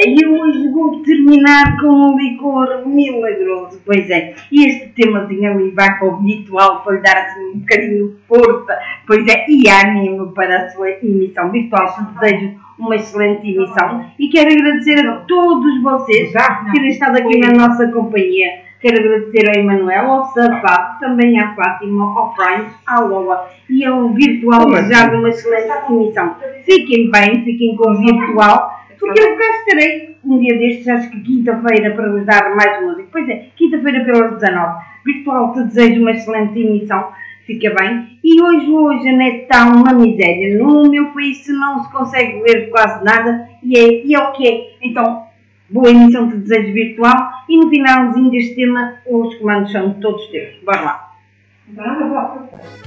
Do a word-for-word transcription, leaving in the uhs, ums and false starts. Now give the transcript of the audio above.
e hoje vou terminar com um licor milagroso, pois é, e este temazinho ali vai para o virtual para lhe dar assim um bocadinho de força, pois é, e ânimo para a sua emissão virtual. Te desejo uma excelente emissão e quero agradecer a todos vocês por terem estado aqui na nossa companhia. Quero agradecer ao Emanuel, ao Sapato, também à Fátima, ao Prime, à Lola e ao virtual desejar uma excelente emissão. Fiquem bem, fiquem com o virtual, porque eu cá estarei um dia destes, acho que quinta-feira, para vos dar mais música. Pois é, quinta-feira pelas dezanove. Virtual, te desejo uma excelente emissão, fica bem. E hoje, hoje a net está uma miséria. No meu país não se consegue ver quase nada e é, e é o que é. Então, boa emissão de desejo virtual e no finalzinho deste tema os comandos são todos teus. Bora lá.